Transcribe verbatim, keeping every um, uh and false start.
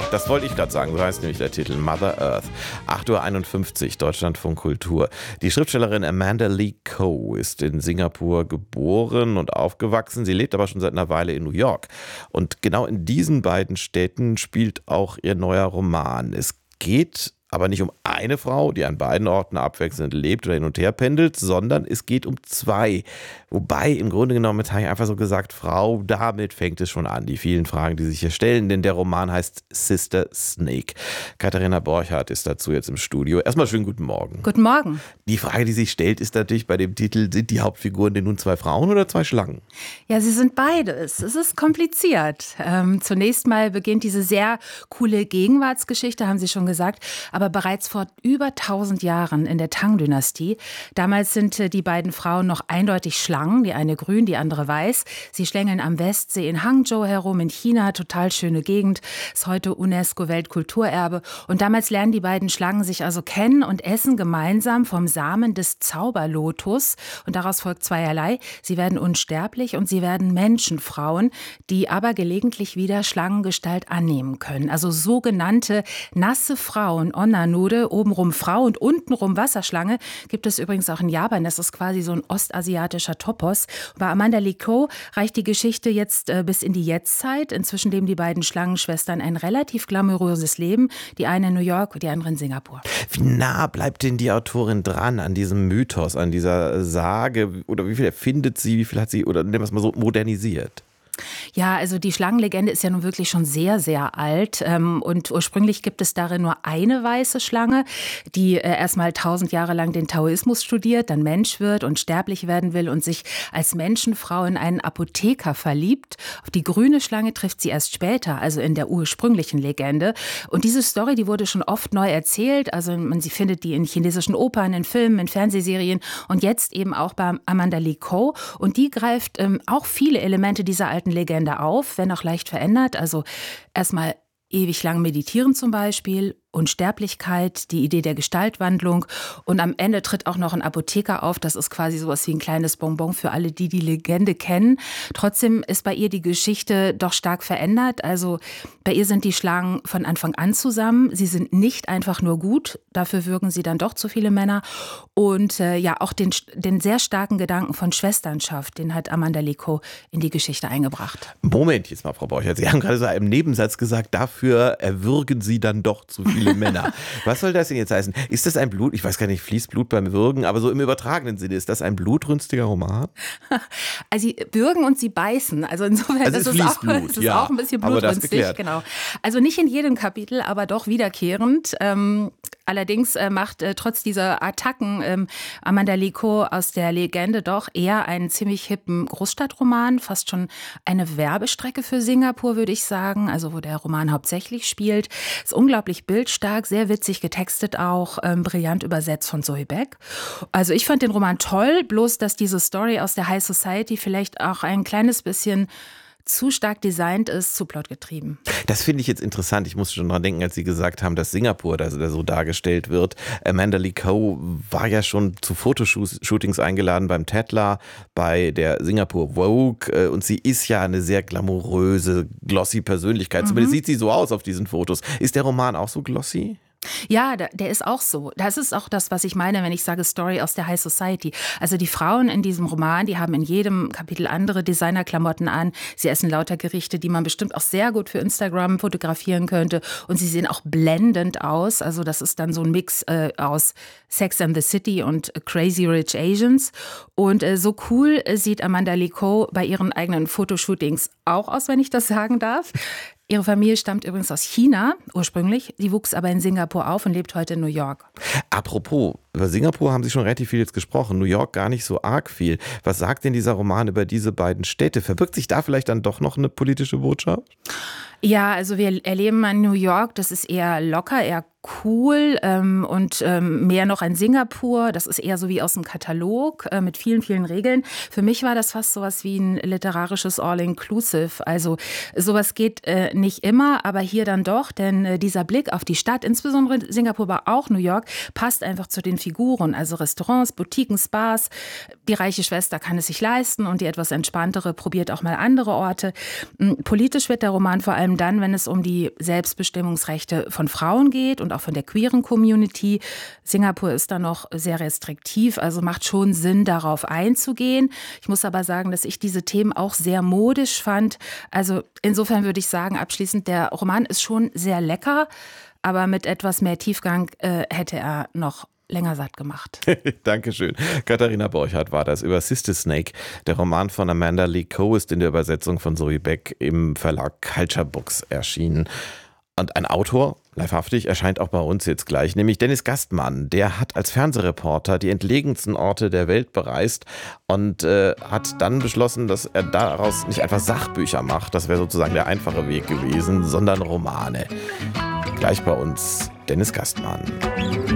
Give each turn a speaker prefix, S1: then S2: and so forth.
S1: das wollte ich gerade sagen. So heißt nämlich der Titel Mother Earth. acht Uhr einundfünfzig, Deutschlandfunk Kultur. Die Schriftstellerin Amanda Lee Coe ist in Singapur geboren und aufgewachsen. Sie lebt aber schon seit einer Weile in New York. Und genau in diesen beiden Städten spielt auch ihr neuer Roman. Es geht aber nicht um eine Frau, die an beiden Orten abwechselnd lebt oder hin und her pendelt, sondern es geht um zwei. Wobei im Grunde genommen habe ich einfach so gesagt, Frau, damit fängt es schon an. Die vielen Fragen, die sich hier stellen, denn der Roman heißt Sister Snake. Katharina Borchardt ist dazu jetzt im Studio. Erstmal schönen guten Morgen.
S2: Guten Morgen.
S1: Die Frage, die sich stellt, ist natürlich bei dem Titel, sind die Hauptfiguren denn nun zwei Frauen oder zwei Schlangen?
S2: Ja, sie sind beides. Es ist kompliziert. Ähm, zunächst mal beginnt diese sehr coole Gegenwartsgeschichte, haben Sie schon gesagt, aber bereits vor über tausend Jahren in der Tang-Dynastie. Damals sind äh, die beiden Frauen noch eindeutig Schlangen, die eine grün, die andere weiß. Sie schlängeln am Westsee in Hangzhou herum in China, total schöne Gegend, ist heute UNESCO-Weltkulturerbe. Und damals lernen die beiden Schlangen sich also kennen und essen gemeinsam vom Samen des Zauberlotus. Und daraus folgt zweierlei. Sie werden unsterblich und sie werden Menschenfrauen, die aber gelegentlich wieder Schlangengestalt annehmen können. Also sogenannte nasse Frauen, Onnanude, obenrum Frau und untenrum Wasserschlange, gibt es übrigens auch in Japan. Das ist quasi so ein ostasiatischer Topos. Bei Amanda Lee Coe reicht die Geschichte jetzt äh, bis in die Jetztzeit. Inzwischen leben die beiden Schlangenschwestern ein relativ glamouröses Leben. Die eine in New York, die andere in Singapur.
S1: Wie nah bleibt denn die Autorin dran an diesem Mythos, an dieser Sage? Oder wie viel erfindet sie, wie viel hat sie, oder nehmen wir es mal so, modernisiert?
S2: Ja, also die Schlangenlegende ist ja nun wirklich schon sehr, sehr alt. Und ursprünglich gibt es darin nur eine weiße Schlange, die erstmal tausend Jahre lang den Taoismus studiert, dann Mensch wird und sterblich werden will und sich als Menschenfrau in einen Apotheker verliebt. Auf die grüne Schlange trifft sie erst später, also in der ursprünglichen Legende. Und diese Story, die wurde schon oft neu erzählt. Also man sie findet die in chinesischen Opern, in Filmen, in Fernsehserien und jetzt eben auch bei Amanda Lee Coe. Und die greift ähm, auch viele Elemente dieser alten Legende auf, wenn auch leicht verändert. Also erstmal ewig lang meditieren zum Beispiel, Unsterblichkeit, die Idee der Gestaltwandlung und am Ende tritt auch noch ein Apotheker auf. Das ist quasi sowas wie ein kleines Bonbon für alle, die die Legende kennen. Trotzdem ist bei ihr die Geschichte doch stark verändert. Also bei ihr sind die Schlangen von Anfang an zusammen. Sie sind nicht einfach nur gut, dafür würgen sie dann doch zu viele Männer. Und äh, ja, auch den, den sehr starken Gedanken von Schwesternschaft, den hat Amanda Lee Coe in die Geschichte eingebracht.
S1: Moment jetzt mal, Frau Borchardt. Sie haben gerade so im Nebensatz gesagt, dafür erwürgen Sie dann doch zu viele Männer. Was soll das denn jetzt heißen? Ist das ein Blut, ich weiß gar nicht, fließt Blut beim Würgen, aber so im übertragenen Sinne, ist das ein blutrünstiger Roman?
S2: Also sie würgen und sie beißen, also insofern
S1: also
S2: ist
S1: es
S2: es, auch,
S1: Blut,
S2: es ist
S1: ja,
S2: auch ein bisschen
S1: aber das
S2: blutrünstig.
S1: geklärt.
S2: Genau. Also nicht in jedem Kapitel, aber doch wiederkehrend. Ähm, allerdings äh, macht äh, trotz dieser Attacken ähm, Amanda Lee Coe aus der Legende doch eher einen ziemlich hippen Großstadtroman, fast schon eine Werbestrecke für Singapur, würde ich sagen, also wo der Roman hauptsächlich spielt. Ist unglaublich bildstark. Sehr witzig getextet auch, ähm, brillant übersetzt von Zoe Beck. Also ich fand den Roman toll, bloß dass diese Story aus der High Society vielleicht auch ein kleines bisschen zu stark designt ist, zu plotgetrieben.
S1: Das finde ich jetzt interessant. Ich musste schon dran denken, als Sie gesagt haben, dass Singapur da so dargestellt wird. Amanda Lee Coe war ja schon zu Fotoshootings eingeladen beim Tetler, bei der Singapur Vogue. Und sie ist ja eine sehr glamouröse, glossy Persönlichkeit. Mhm. Zumindest sieht sie so aus auf diesen Fotos. Ist der Roman auch so glossy?
S2: Ja, der ist auch so. Das ist auch das, was ich meine, wenn ich sage Story aus der High Society. Also die Frauen in diesem Roman, die haben in jedem Kapitel andere Designerklamotten an. Sie essen lauter Gerichte, die man bestimmt auch sehr gut für Instagram fotografieren könnte. Und sie sehen auch blendend aus. Also das ist dann so ein Mix äh, aus Sex and the City und Crazy Rich Asians. Und äh, so cool sieht Amanda Lee Coe bei ihren eigenen Fotoshootings auch aus, wenn ich das sagen darf. Ihre Familie stammt übrigens aus China ursprünglich. Sie wuchs aber in Singapur auf und lebt heute in New York.
S1: Apropos, über Singapur haben Sie schon relativ viel jetzt gesprochen. New York gar nicht so arg viel. Was sagt denn dieser Roman über diese beiden Städte? Verbirgt sich da vielleicht dann doch noch eine politische Botschaft?
S2: Ja, also wir erleben in New York, das ist eher locker, eher cool ähm, und ähm, mehr noch ein Singapur. Das ist eher so wie aus dem Katalog äh, mit vielen, vielen Regeln. Für mich war das fast sowas wie ein literarisches All-Inclusive. Also sowas geht äh, nicht immer, aber hier dann doch, denn äh, dieser Blick auf die Stadt, insbesondere Singapur, aber auch New York, passt einfach zu den Figuren. Also Restaurants, Boutiquen, Spas. Die reiche Schwester kann es sich leisten und die etwas entspanntere probiert auch mal andere Orte. Politisch wird der Roman vor allem dann, wenn es um die Selbstbestimmungsrechte von Frauen geht und auch von der queeren Community. Singapur ist da noch sehr restriktiv, also macht schon Sinn, darauf einzugehen. Ich muss aber sagen, dass ich diese Themen auch sehr modisch fand. Also insofern würde ich sagen, abschließend, der Roman ist schon sehr lecker, aber mit etwas mehr Tiefgang äh, hätte er noch länger satt gemacht.
S1: Dankeschön. Katharina Borchardt war das über Sister Snake. Der Roman von Amanda Lee Coe ist in der Übersetzung von Zoe Beck im Verlag Culture Books erschienen. Und ein Autor, leibhaftig, erscheint auch bei uns jetzt gleich, nämlich Dennis Gastmann. Der hat als Fernsehreporter die entlegensten Orte der Welt bereist und äh, hat dann beschlossen, dass er daraus nicht einfach Sachbücher macht, das wäre sozusagen der einfache Weg gewesen, sondern Romane. Gleich bei uns Dennis Gastmann.